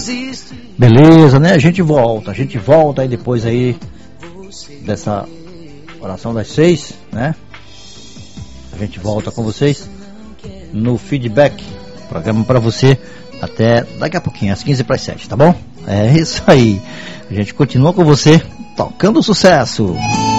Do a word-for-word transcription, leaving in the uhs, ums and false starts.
Beleza, né? A gente volta, a gente volta aí depois aí dessa oração das seis, né? A gente volta com vocês no feedback, programa pra você até daqui a pouquinho, às quinze para as sete, tá bom? É isso aí. A gente continua com você tocando sucesso.